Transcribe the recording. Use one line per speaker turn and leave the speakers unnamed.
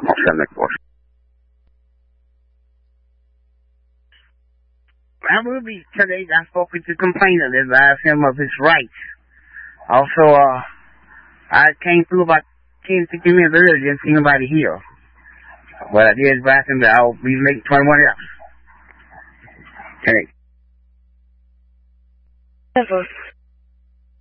I will be today. I spoke with the complainant and asked him of his rights. Also, I came through about 10, 15 minutes earlier, didn't see nobody here. But I did advise him that I'll be making 21 hours. Today.